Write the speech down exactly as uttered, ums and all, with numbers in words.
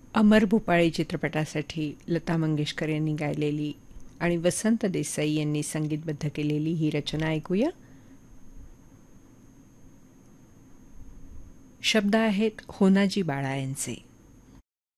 अमर भूपाळी चित्रपटासाठी लता मंगेशकर यांनी गायलेली आणि वसंत देसाई यांनी संगीतबद्ध केलेली ही रचना ऐकूया. शब्द आहेत होनाजी बाळा यांचे.